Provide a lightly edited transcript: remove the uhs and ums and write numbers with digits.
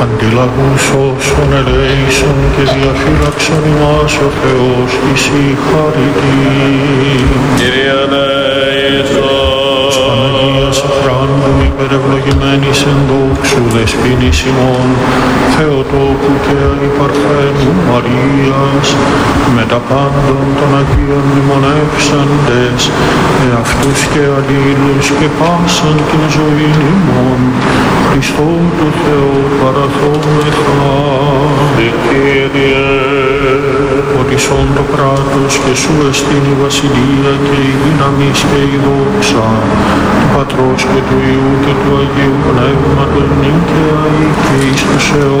αντιλαβούς όσων ελέησον και διαφύλαξον ημάς ο Θεός εις η χαριτή. Κύριε ελέησον. Παναγίας Αχράντου υπερευλογημένης εν δόξου δεσποίνης ημών, Θεοτόκου και Αϊπαρθένου Μαρίας, με τα πάντων των Αγίων μνημονεύσαντες, εαυτούς και αλλήλους και πάσαν την ζωήν ημών, Χριστό του Θεού παραθόμεθα. Κύριε, Ορίσον το κράτος και σου εστίν η βασιλεία και η δύναμις και η δόξα του Πατρός και του Υιού και του Αγίου Πνεύματος νίκαια ή και εις τους αιώνας.